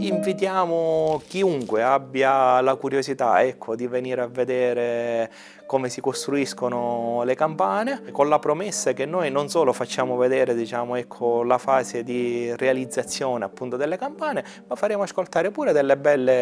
Invitiamo chiunque abbia la curiosità, ecco, di venire a vedere come si costruiscono le campane, con la promessa che noi non solo facciamo vedere, diciamo, ecco, la fase di realizzazione appunto delle campane, ma faremo ascoltare pure delle belle